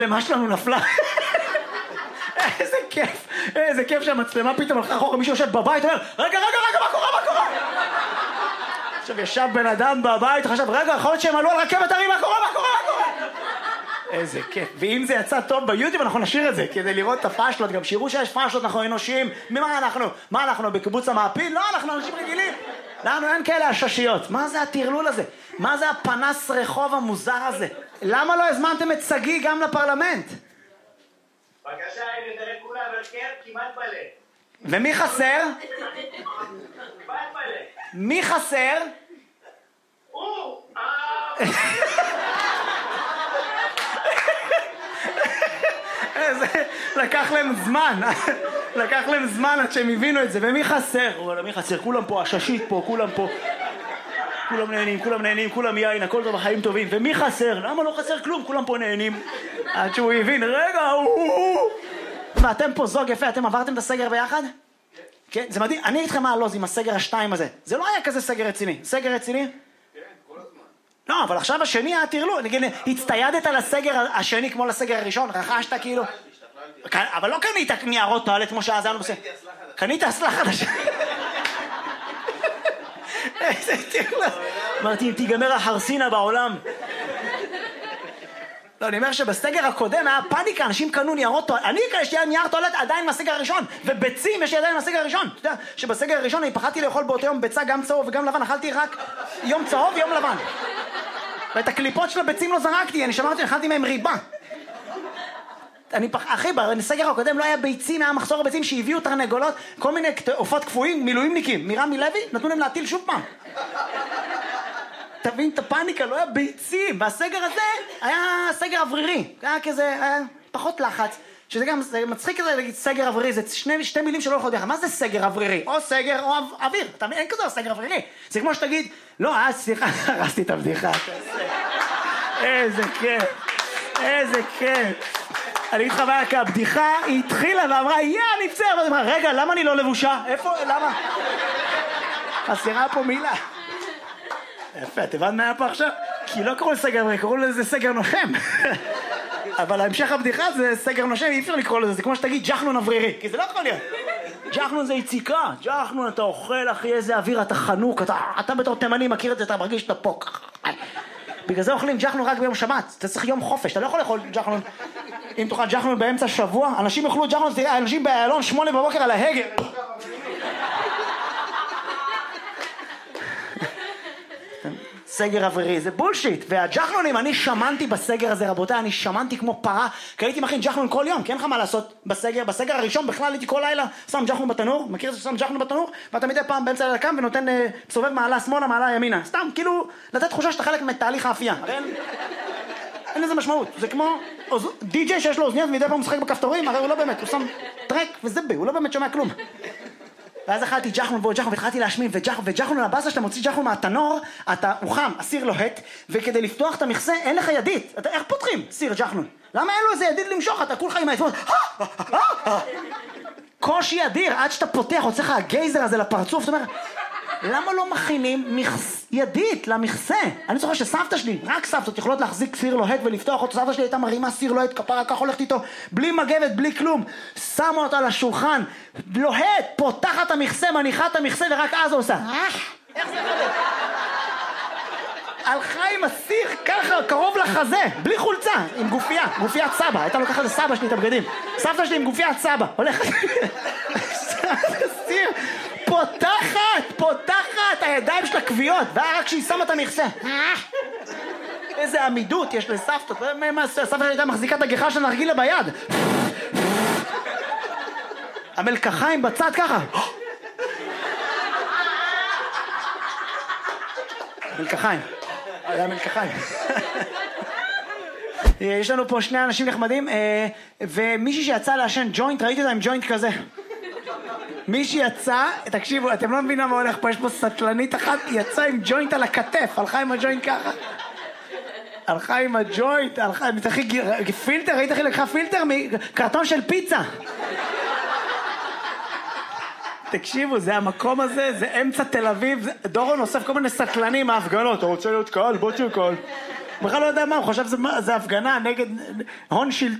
למה שלנו נפלה. איזה כיף שהמצלמה פתאום הלכה אחורה, מישהו יושב בבית, אומר, רגע, מה קורה? עכשיו ישב בן אדם בבית, חשב, רגע, יכול להיות שהם עלו על רכבת הרים, מה קורה? איזה כיף. ואם זה יצא טוב ביוטיוב, אנחנו נשאיר את זה, כדי לראות את הפאשלות, גם שיראו שיש פאשלות, אנחנו אנושיים. מה אנחנו, בקיבוץ המעפיל? לא, אנחנו אנשים רגילים. לנו אין כאלה הששיות. מה זה הטרלול הזה? מה זה הפנס רחוב המוזר הזה? למה לא הזמנתם את סגי גם לפרלמנט? בבקשה, הנה, תראה כולה, אבל כן, כמעט מלא. ומי חסר? כמעט מלא. מי חסר? לקח להם זמן עד שהם הבינו את זה. ומי חסר? מי חסר? כולם פה, הששית פה, כולם פה. כולם נהנים, כולם יין, הכל טוב, החיים טובים. ומי חסר? למה לא חסר כלום? כולם פה נהנים. עד שהוא הבין, רגע, ואתם פה זוג יפה, אתם עברתם את הסגר ביחד? כן, זה מדהים. אני אגיד לכם מה הלוז עם הסגר השתיים הזה. זה לא היה כזה סגר רציני. סגר רציני? כן, כל הזמן. לא, אבל עכשיו השני היה תרלו. נגיד, הצטיידת לסגר השני כמו לסגר הראשון, רכשת כאילו. אבל לא קנית ניירות טואלט כמו שאז היה לנו בסגר. קנית אסלה חדשה. איזה תרלו. אמרתי, אם תיגמר החרסינה בעולם. לא, אני אומר שבסגר הקודם היה פאניקה, אנשים קנו ניירות טואלט. אני יש לי נייר טואלט עדיין מהסגר הראשון, וביצים יש לי עדיין מהסגר הראשון. אתה יודע שבסגר הראשון אני פחדתי לאכול באותו יום ביצה גם צהוב וגם לבן, אכלתי רק יום צהוב ויום לבן. ואת הקליפות של הביצים לא זרקתי, אני שמרתי, אכלתי מהם ריבה. אחי, בסגר הקודם לא היה ביצים, היה מחסור ביצים שהביאו תרנגולות, כל מיני עופות קפואים, מילואימניקים, מרמי לוי, נתנו להם להטיל שוב פעם. תבין את הפאניקה, לא היה ביצים, והסגר הזה היה סגר אוורירי, היה כזה, היה פחות לחץ, שזה גם, זה מצחיק כזה להגיד סגר אוורירי, זה שתי מילים שלא יכולות ביחד, מה זה סגר אוורירי? או סגר או אוויר, אין כזה סגר אוורירי, זה כמו שתגיד, לא, סליחה, הרסתי את הבדיחה, איזה כיף, אני אגיד לך מה, הבדיחה היא התחילה ואמרה, נפצר, ואז אמרה, רגע, למה אני לא לבושה? איפה, למה? חסרה פה מילה. יפה, את הבנת מה היה פה עכשיו? כי לא קראו לסגר אוורירי, קראו לזה סגר נושם. אבל ההמשך הבדיחה זה סגר נושם, אי אפשר לקרוא לזה, זה כמו שתגיד ג'חנון אוורירי, כי זה לא יכול להיות. ג'חנון זה יציקה, ג'חנון אתה אוכל, אחי, איזה אוויר, אתה חנוק, אתה בתור תימני מכיר את זה, אתה מרגיש שאתה פה. בגלל זה אוכלים ג'חנון רק ביום שבת, אתה צריך יום חופש, אתה לא יכול לאכול ג'חנון. אם תאכל ג'חנון באמצע שבוע, אנשים יאכלו ג'חנון, תראה, אנשים באלון 8 בבוקר על ההגה. סגר אווירי, זה בולשיט, והג'חנונים, אני שמנתי בסגר הזה, רבותיי, אני שמנתי כמו פרה, כי הייתי מכין ג'חנון כל יום, כי אין לך מה לעשות בסגר הראשון, בכלל הייתי כל לילה שם ג'חנון בתנור, מכיר ששם ג'חנון בתנור, ואתה מדי פעם באמצע לילה קם ונותן, סובב מעלה שמאלה, מעלה ימינה, סתם, כאילו, לתת תחושה שאתה חלק מתהליך האפייה, הרי אין לזה משמעות, זה כמו די-ג'יי שיש לו אוזניות ומדי פעם משחק בכפתורים, הרי הוא לא באמת, הוא שם טרק וזבה, הוא לא באמת שומע כלום. ואז אכלתי ג'חנון ועוד ג'חנון, והתחלתי להשמין, וג'חנון על הבאסה שאתה מוציא ג'חנון מהתנור, הוא חם, הסיר לוהט, וכדי לפתוח את המכסה אין לך ידית. איך פותחים סיר ג'חנון? למה אין לו איזה ידית למשוך? אתה כולך עם האצבעות, קושי אדיר, עד שאתה פותח, הוצא לך הגייזר הזה לפרצוף, זאת אומרת, למה לא מכינים ידית למכסה? אני זוכר שסבתא שלי, רק סבתות יכולות להחזיק סיר לוהט ולפתוח אותו, סבתא שלי הייתה מרימה סיר לוהט, כפרה כך הולכת איתו, בלי מגבת, בלי כלום, שמה אותה על השולחן, לוהט, פותחת את המכסה, מניחה את המכסה, ורק אז עושה. איך זה קורה? הלכה עם הסיר ככה, קרוב לחזה, בלי חולצה, עם גופיית סבא, הייתה לוקחת לסבא שלי את הבגדים, סבתא שלי עם גופיית סבא, הולכת, סיר, פותחת, הידיים שלה כוויות, רק כשהיא שמה את המכסה. איזה עמידות יש לסבתות, סבתא שלי הייתה מחזיקה את הגיחה של נרגילה ביד. המלקחיים בצד ככה. מלקחיים. היה מלקחיים. יש לנו פה שני אנשים נחמדים, ומישהי שיצא לעשן ג'וינט, ראיתי אותה עם ג'וינט כזה. מישהי יצא, תקשיבו, אתם לא מבינים מה הולך פה, יש פה סטלנית אחת, יצא עם ג'וינט על הכתף, הלכה עם הג'וינט ככה. הלכה עם הג'וינט, פילטר, ראית איך היא לקחה פילטר מקרטון של פיצה. תקשיבו, זה המקום הזה, זה אמצע תל אביב, דורון אוסף כל מיני סטלנים מההפגנות, אתה רוצה להיות קהל? בוא תהיה קהל. בכלל לא יודע מה, הוא חשב זה הפגנה נגד הון שלטון.